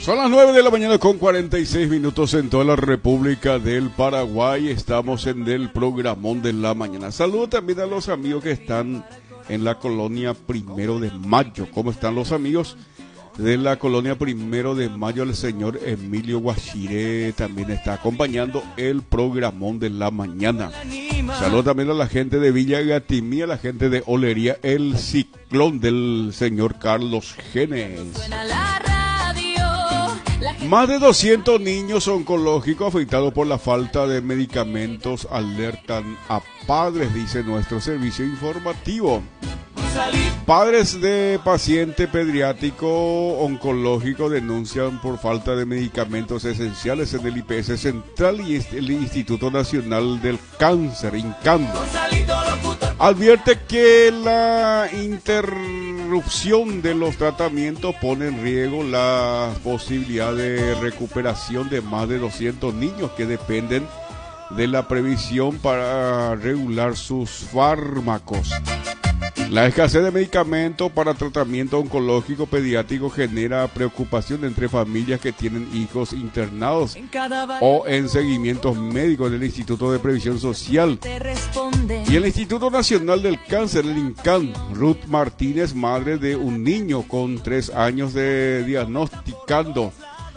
Son las 9 de la mañana con 46 minutos en toda la República del Paraguay. Estamos en el programón de la mañana. Saludo también a los amigos que están en la colonia Primero de Mayo. ¿Cómo están los amigos de la colonia Primero de Mayo? El señor Emilio Guachire también está acompañando el programón de la mañana. Saludo también a la gente de Villa Gatimí, a la gente de Olería El Ciclón del señor Carlos Genes. Más de 200 niños oncológicos afectados por la falta de medicamentos alertan a padres, dice nuestro servicio informativo. Padres de paciente pediátrico oncológico denuncian por falta de medicamentos esenciales en el IPS Central y el Instituto Nacional del Cáncer, INCAN. Advierte que la interrupción de los tratamientos pone en riesgo la posibilidad de recuperación de más de 200 niños que dependen de la previsión para regular sus fármacos. La escasez de medicamentos para tratamiento oncológico pediátrico genera preocupación entre familias que tienen hijos internados o en seguimientos médicos del Instituto de Previsión Social y el Instituto Nacional del Cáncer, el INCAN. Ruth Martínez, madre de un niño con 3 años de diagnosticando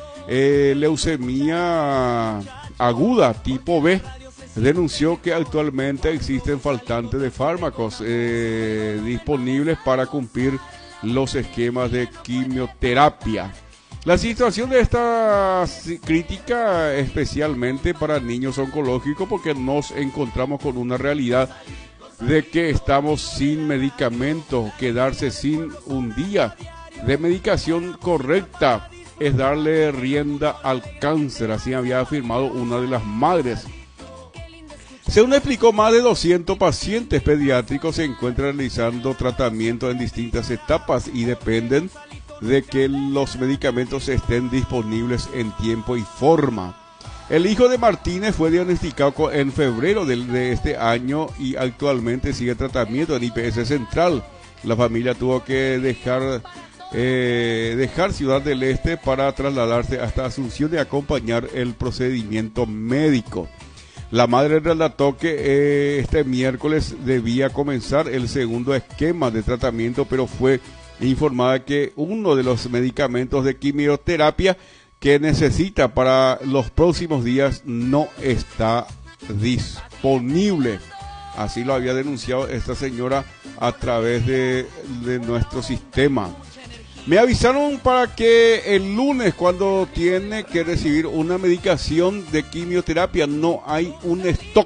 leucemia aguda tipo B, denunció que actualmente existen faltantes de fármacos disponibles para cumplir los esquemas de quimioterapia. La situación de esta crítica especialmente para niños oncológicos porque nos encontramos con una realidad de que estamos sin medicamentos. Quedarse sin un día de medicación correcta es darle rienda al cáncer, así había afirmado una de las madres. Según explicó, más de 200 pacientes pediátricos se encuentran realizando tratamientos en distintas etapas y dependen de que los medicamentos estén disponibles en tiempo y forma. El hijo de Martínez fue diagnosticado en febrero de este año y actualmente sigue tratamiento en IPS Central. La familia tuvo que dejar Ciudad del Este para trasladarse hasta Asunción y acompañar el procedimiento médico. La madre relató que este miércoles debía comenzar el segundo esquema de tratamiento, pero fue informada que uno de los medicamentos de quimioterapia que necesita para los próximos días no está disponible. Así lo había denunciado esta señora a través de nuestro sistema. Me avisaron para que el lunes, cuando tiene que recibir una medicación de quimioterapia, no hay un stock.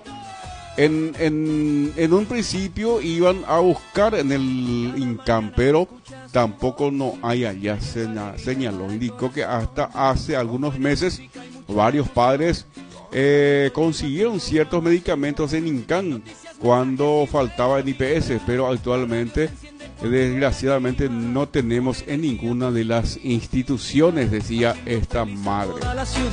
En un principio iban a buscar en el INCAN, pero tampoco no hay allá, señaló. Indicó que hasta hace algunos meses varios padres consiguieron ciertos medicamentos en INCAN cuando faltaba en IPS, pero actualmente desgraciadamente no tenemos en ninguna de las instituciones, decía esta madre.